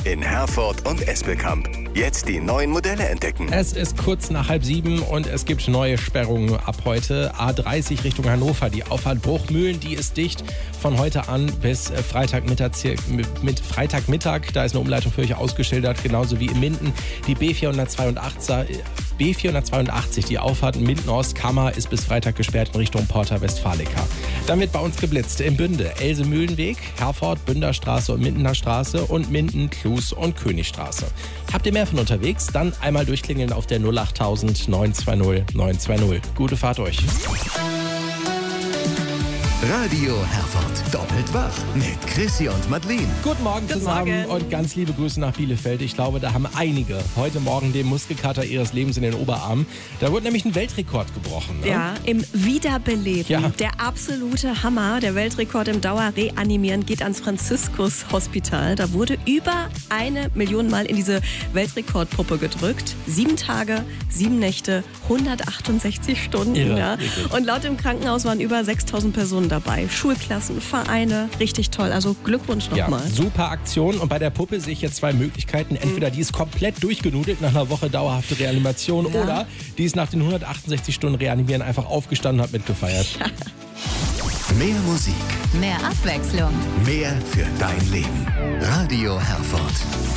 in Herford und Espelkamp. Jetzt die neuen Modelle entdecken. Es ist kurz nach 6:30 und es gibt neue Sperrungen ab heute. A30 Richtung Hannover, die Auffahrt Bruchmühlen, die ist dicht von heute an bis Freitagmittag. Da ist eine Umleitung für euch ausgeschildert, genauso wie in Minden. Die B482, die Auffahrt Minden-Ostkammer, ist bis Freitag gesperrt in Richtung Porta Westfalica. Dann wird bei uns geblitzt in Bünde, Else-Mühlenweg, Herford, Bünderstraße und Mindener Straße und Minden, Klus und Königstraße. Habt ihr mehr von unterwegs? Dann einmal durchklingeln auf der 08000 920 920. Gute Fahrt euch. Radio Herford. Doppelt wach mit Chrissy und Madeleine. Guten Morgen zusammen und ganz liebe Grüße nach Bielefeld. Ich glaube, da haben einige heute Morgen den Muskelkater ihres Lebens in den Oberarm. Da wurde nämlich ein Weltrekord gebrochen. Ne? Ja, im Wiederbeleben. Ja. Der absolute Hammer. Der Weltrekord im Dauerreanimieren geht ans Franziskus-Hospital. Da wurde über 1 Million Mal in diese Weltrekordpuppe gedrückt. 7 Tage, 7 Nächte, 168 Stunden. Irre, Ja. wirklich. Und laut dem Krankenhaus waren über 6000 Personen dabei. Schulklassen, Vereine, richtig toll. Also Glückwunsch Ja, nochmal. super Aktion. Und bei der Puppe sehe ich jetzt 2 Möglichkeiten. Entweder die ist komplett durchgenudelt nach einer Woche dauerhafte Reanimation oder die ist nach den 168 Stunden Reanimieren einfach aufgestanden und hat mitgefeiert. Mehr Musik, Mehr Abwechslung. mehr für dein Leben. Radio Herford.